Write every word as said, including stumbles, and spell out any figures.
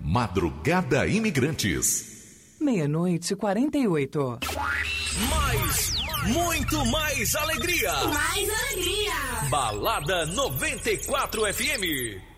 Madrugada Imigrantes. Meia-noite e quarenta e oito. Mais, muito mais alegria. Mais alegria. Balada noventa e quatro F M.